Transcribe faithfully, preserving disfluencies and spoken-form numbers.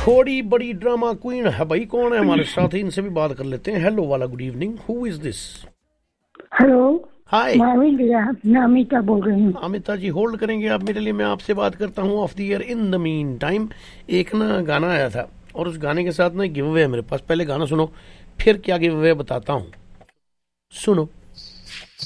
थोड़ी बड़ी drama queen है भाई, कौन है हमारे साथ ही, इनसे भी बात कर लेते हैं। हेलो वाला, good evening, who is this? Hello, हाय, मैं अमिता बोल रही हूँ। अमिता जी होल्ड करेंगे आप मेरे लिए, मैं आपसे बात करता हूँ of the year. In the mean time एक ना गाना आया था और उस गाने के साथ ना गिव अवे है मेरे पास। पहले गाना सुनो, फिर क्या गिव अवे बताता हूँ, सुनो।